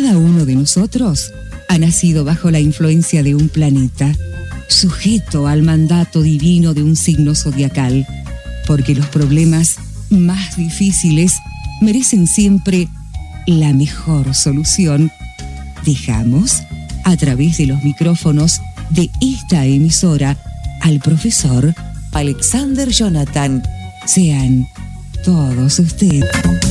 Cada uno de nosotros ha nacido bajo la influencia de un planeta, sujeto al mandato divino de un signo zodiacal, porque los problemas más difíciles merecen siempre la mejor solución. Dejamos, a través de los micrófonos de esta emisora, al profesor Alexander Jonathan. Sean todos ustedes.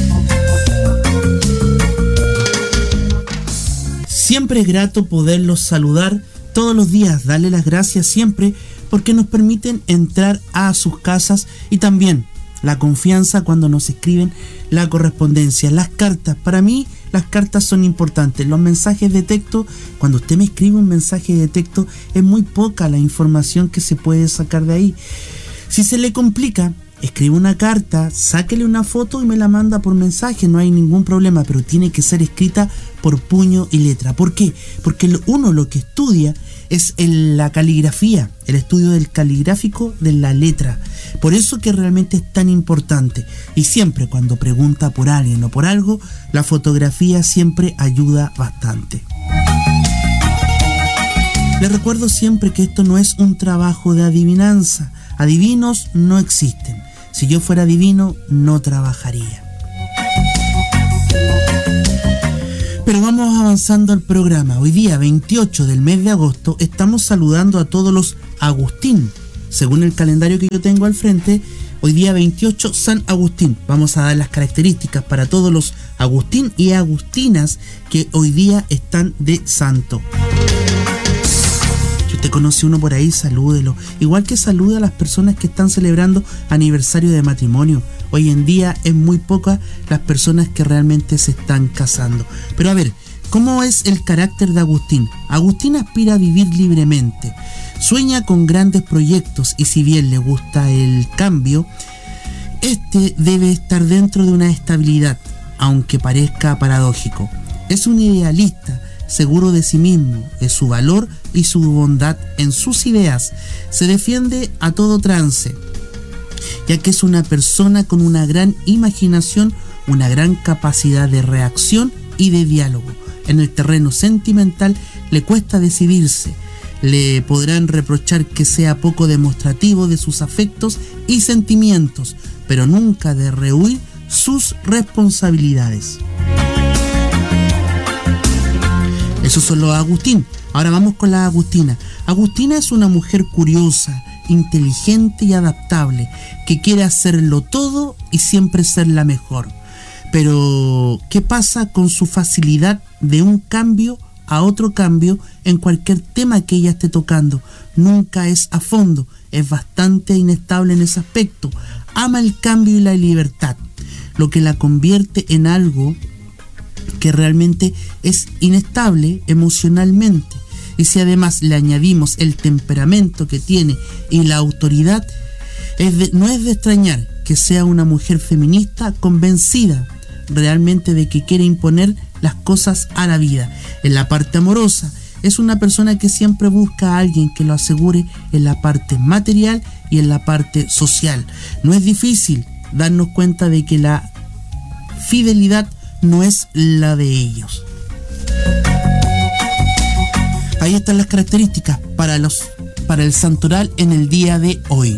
Siempre es grato poderlos saludar todos los días, darle las gracias siempre porque nos permiten entrar a sus casas, y también la confianza cuando nos escriben la correspondencia, las cartas. Para mí las cartas son importantes. Los mensajes de texto, cuando usted me escribe un mensaje de texto, es muy poca la información que se puede sacar de ahí. Si se le complica, escribe una carta, sáquele una foto y me la manda por mensaje, no hay ningún problema, pero tiene que ser escrita por puño y letra. ¿Por qué? Porque uno lo que estudia es la caligrafía, el estudio del caligráfico de la letra. Por eso que realmente es tan importante. Y siempre cuando pregunta por alguien o por algo, la fotografía siempre ayuda bastante. Les recuerdo siempre que esto no es un trabajo de adivinanza. Adivinos no existen. Si yo fuera adivino, no trabajaría. Pero vamos avanzando al programa. Hoy día, 28 del mes de agosto, estamos saludando a todos los Agustín. Según el calendario que yo tengo al frente, hoy día 28, San Agustín. Vamos a dar las características para todos los Agustín y Agustinas que hoy día están de santo. Si usted conoce uno por ahí, salúdelo. Igual que saluda a las personas que están celebrando aniversario de matrimonio. Hoy en día es muy pocas las personas que realmente se están casando. Pero a ver, ¿cómo es el carácter de Agustín? Agustín aspira a vivir libremente. Sueña con grandes proyectos y si bien le gusta el cambio, este debe estar dentro de una estabilidad, aunque parezca paradójico. Es un idealista, seguro de sí mismo, de su valor y su bondad en sus ideas. Se defiende a todo trance, ya que es una persona con una gran imaginación, una gran capacidad de reacción y de diálogo. En el terreno sentimental le cuesta decidirse. Le podrán reprochar que sea poco demostrativo de sus afectos y sentimientos, pero nunca de rehuir sus responsabilidades. Eso son los Agustín. Ahora vamos con la Agustina. Agustina es una mujer curiosa, inteligente y adaptable, que quiere hacerlo todo y siempre ser la mejor. Pero, ¿qué pasa con su facilidad de un cambio a otro cambio en cualquier tema que ella esté tocando? Nunca es a fondo, es bastante inestable en ese aspecto. Ama el cambio y la libertad, lo que la convierte en algo que realmente es inestable emocionalmente. Y si además le añadimos el temperamento que tiene y la autoridad, no es de extrañar que sea una mujer feminista convencida realmente de que quiere imponer las cosas a la vida. En la parte amorosa, es una persona que siempre busca a alguien que lo asegure en la parte material y en la parte social. No es difícil darnos cuenta de que la fidelidad no es la de ellos. Ahí están las características para el santoral en el día de hoy.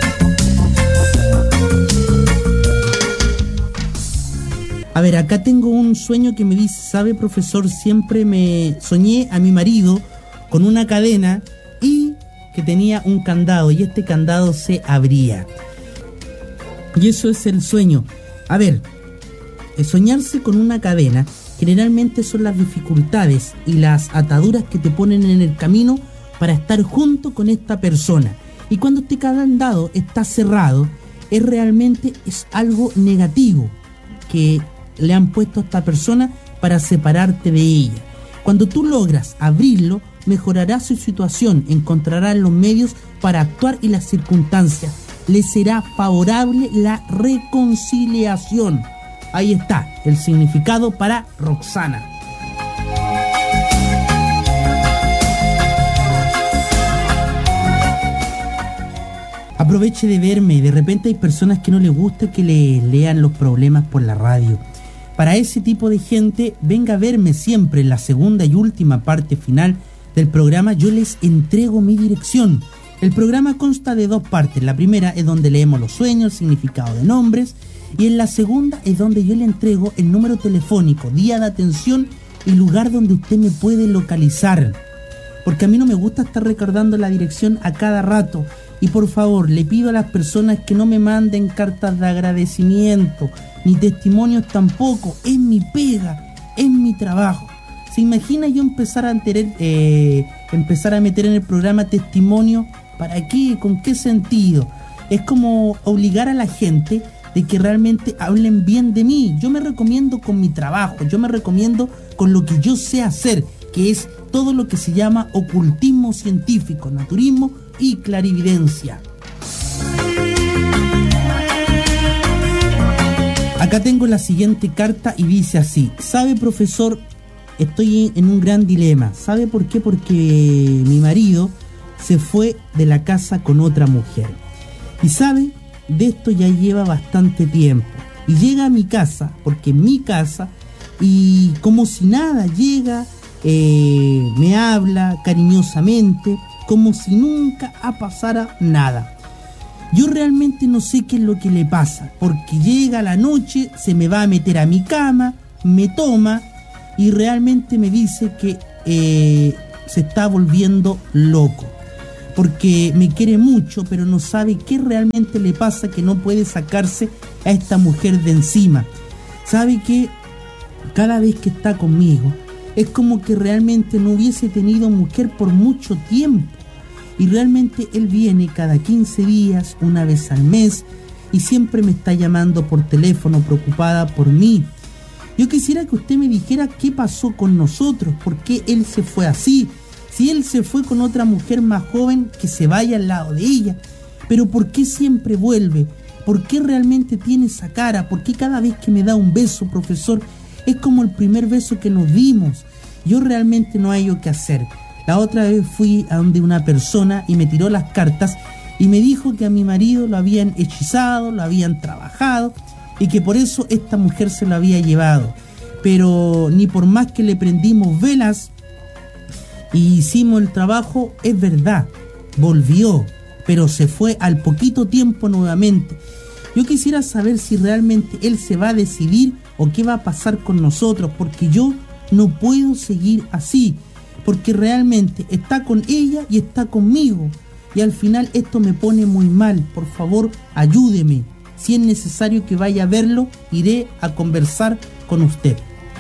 A ver, acá tengo un sueño que me dice: ¿sabe, profesor? Siempre me soñé a mi marido con una cadena y que tenía un candado, y este candado se abría. Y eso es el sueño. A ver, soñarse con una cadena generalmente son las dificultades y las ataduras que te ponen en el camino para estar junto con esta persona. Y cuando este candado está cerrado, es algo negativo que le han puesto a esta persona para separarte de ella. Cuando tú logras abrirlo, mejorará su situación, encontrará los medios para actuar y las circunstancias. Le será favorable la reconciliación. Ahí está el significado para Roxana. Aproveche de verme. De repente hay personas que no les gusta que le lean los problemas por la radio. Para ese tipo de gente, venga a verme siempre en la segunda y última parte final del programa. Yo les entrego mi dirección. El programa consta de 2 partes. La primera es donde leemos los sueños, el significado de nombres, y en la segunda es donde yo le entrego el número telefónico, día de atención y lugar donde usted me puede localizar. Porque a mí no me gusta estar recordando la dirección a cada rato. Y por favor, le pido a las personas que no me manden cartas de agradecimiento, ni testimonios tampoco. Es mi pega, es mi trabajo. ¿Se imagina yo empezar a meter en el programa testimonio? ¿Para qué? ¿Con qué sentido? Es como obligar a la gente de que realmente hablen bien de mí. Yo me recomiendo con mi trabajo, yo me recomiendo con lo que yo sé hacer, que es todo lo que se llama ocultismo científico, naturismo y clarividencia. Acá tengo la siguiente carta y dice así: ¿sabe, profesor? Estoy en un gran dilema. ¿Sabe por qué? Porque mi marido se fue de la casa con otra mujer. Y sabe, de esto ya lleva bastante tiempo. Y llega a mi casa, porque es mi casa, y como si nada llega, me habla cariñosamente, como si nunca pasara nada. Yo realmente no sé qué es lo que le pasa, porque llega la noche, se me va a meter a mi cama, me toma y realmente me dice que se está volviendo loco, porque me quiere mucho, pero no sabe qué realmente le pasa, que no puede sacarse a esta mujer de encima. Sabe que cada vez que está conmigo es como que realmente no hubiese tenido mujer por mucho tiempo. Y realmente él viene cada 15 días, una vez al mes, y siempre me está llamando por teléfono, preocupada por mí. Yo quisiera que usted me dijera qué pasó con nosotros, por qué él se fue así. Si él se fue con otra mujer más joven, que se vaya al lado de ella. Pero ¿por qué siempre vuelve? ¿Por qué realmente tiene esa cara? ¿Por qué cada vez que me da un beso, profesor, es como el primer beso que nos dimos? Yo realmente no hallo qué hacer. La otra vez fui a donde una persona y me tiró las cartas y me dijo que a mi marido lo habían hechizado, lo habían trabajado y que por eso esta mujer se lo había llevado. Pero ni por más que le prendimos velas y hicimos el trabajo, es verdad, volvió, pero se fue al poquito tiempo nuevamente. Yo quisiera saber si realmente él se va a decidir o qué va a pasar con nosotros, porque yo no puedo seguir así. Porque realmente está con ella y está conmigo. Y al final esto me pone muy mal. Por favor, ayúdeme. Si es necesario que vaya a verlo, iré a conversar con usted.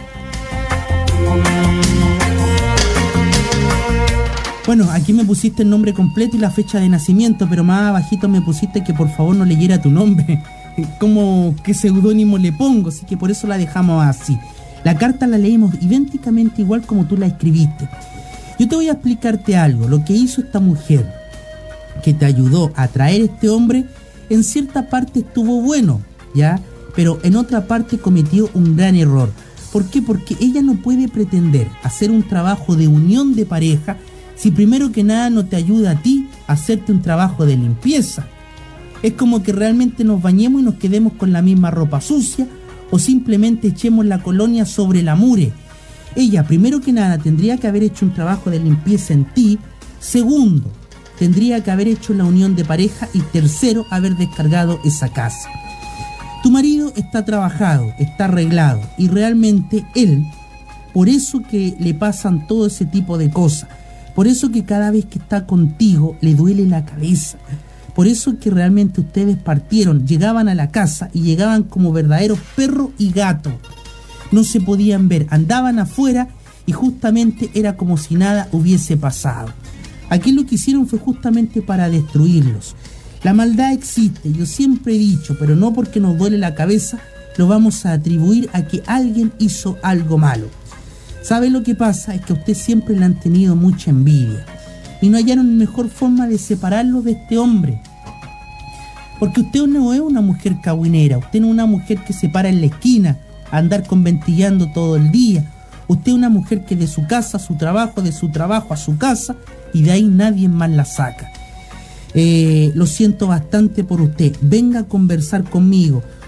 Bueno, aquí me pusiste el nombre completo y la fecha de nacimiento, pero más abajito me pusiste que por favor no leyera tu nombre. ¿Cómo qué seudónimo le pongo? Así que por eso la dejamos así. La carta la leímos idénticamente igual como tú la escribiste. Yo te voy a explicarte algo. Lo que hizo esta mujer que te ayudó a traer este hombre, en cierta parte estuvo bueno, ¿ya? Pero en otra parte cometió un gran error. ¿Por qué? Porque ella no puede pretender hacer un trabajo de unión de pareja si primero que nada no te ayuda a ti a hacerte un trabajo de limpieza. Es como que realmente nos bañemos y nos quedemos con la misma ropa sucia, o simplemente echemos la colonia sobre la mure. Ella, primero que nada, tendría que haber hecho un trabajo de limpieza en ti. Segundo, tendría que haber hecho la unión de pareja. Y tercero, haber descargado esa casa. Tu marido está trabajado, está arreglado. Y realmente él, por eso que le pasan todo ese tipo de cosas. Por eso que cada vez que está contigo le duele la cabeza. Por eso que realmente ustedes partieron, llegaban a la casa y llegaban como verdaderos perro y gato. No se podían ver, andaban afuera y justamente era como si nada hubiese pasado. Aquí lo que hicieron fue justamente para destruirlos. La maldad existe, yo siempre he dicho, pero no porque nos duele la cabeza lo vamos a atribuir a que alguien hizo algo malo. ¿Sabe lo que pasa? Es que a usted siempre le han tenido mucha envidia y no hallaron mejor forma de separarlo de este hombre. Porque usted no es una mujer cagüinera, usted no es una mujer que se para en la esquina a andar conventillando todo el día. Usted es una mujer que de su casa a su trabajo, de su trabajo a su casa, y de ahí nadie más la saca. Lo siento bastante por usted. Venga a conversar conmigo.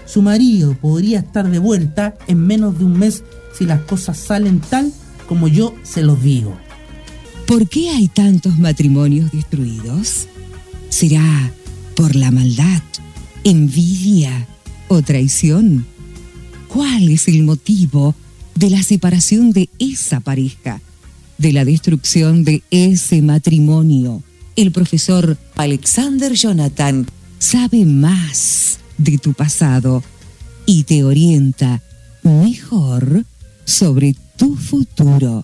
Su marido podría estar de vuelta en menos de un mes si las cosas salen tal como yo se los digo. ¿Por qué hay tantos matrimonios destruidos? ¿Será por la maldad, envidia o traición? ¿Cuál es el motivo de la separación de esa pareja, de la destrucción de ese matrimonio? El profesor Alexander Jonathan sabe más de tu pasado y te orienta mejor sobre tu futuro.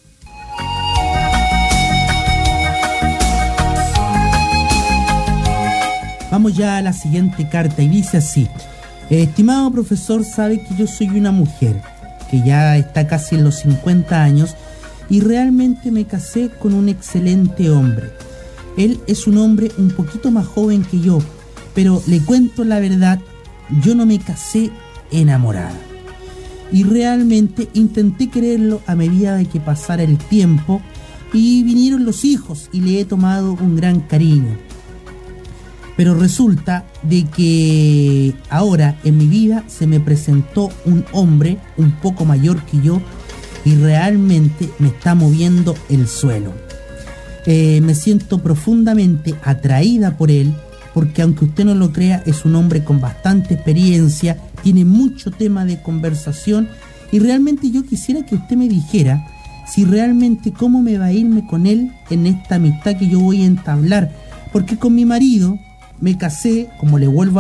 Vamos ya a la siguiente carta y dice así: estimado profesor, sabe que yo soy una mujer que ya está casi en los 50 años y realmente me casé con un excelente hombre. Él es un hombre un poquito más joven que yo, pero le cuento la verdad, yo no me casé enamorada. Y realmente intenté quererlo a medida de que pasara el tiempo y vinieron los hijos y le he tomado un gran cariño. Pero resulta de que ahora en mi vida se me presentó un hombre un poco mayor que yo y realmente me está moviendo el suelo. Me siento profundamente atraída por él porque, aunque usted no lo crea, es un hombre con bastante experiencia, tiene mucho tema de conversación y realmente yo quisiera que usted me dijera si realmente cómo me va a irme con él en esta amistad que yo voy a entablar, porque con mi marido me casé, como le vuelvo